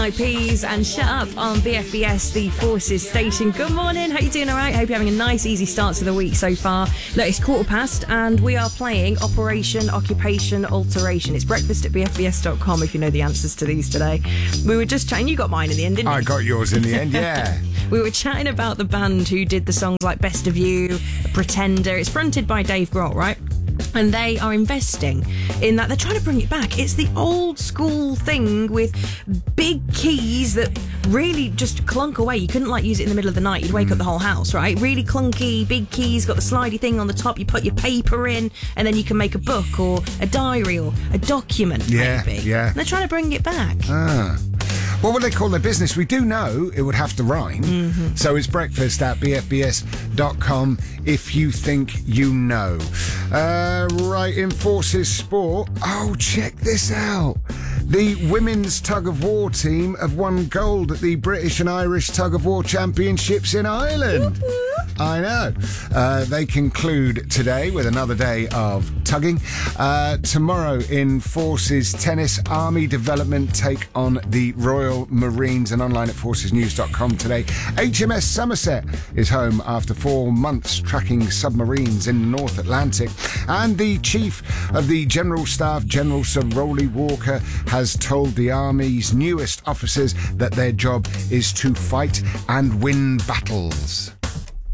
IPs and Shut Up on BFBS, the Forces station. Good morning, how you doing? All right? Hope you're having a nice, easy start to the week so far. Look, it's 15:15 and we are playing Operation Occupation Alteration. It's breakfast at bfbs.com if you know the answers to these today. We were just chatting, you got mine in the end, didn't you? I got yours in the end, yeah. We were chatting about the band who did the songs like Best of You, Pretender. It's fronted by Dave Grohl, right? And they are investing in that. They're trying to bring it back. It's the old school thing with big keys that really just clunk away. You couldn't use it in the middle of the night. You'd wake up the whole house, right? Really clunky, big keys, got the slidey thing on the top. You put your paper in and then you can make a book or a diary or a document, maybe. Yeah. And they're trying to bring it back. What would they call their business? We do know it would have to rhyme. Mm-hmm. So it's breakfast at bfbs.com if you think you know. Right, in Forces Sport. Oh, check this out. The women's tug-of-war team have won gold at the British and Irish tug-of-war championships in Ireland. I know. They conclude today with another day of tugging. Tomorrow in Forces Tennis, Army Development take on the Royal Marines, and online at forcesnews.com today. HMS Somerset is home after 4 months tracking submarines in the North Atlantic. And the Chief of the General Staff, General Sir Rowley Walker, has told the Army's newest officers that their job is to fight and win battles.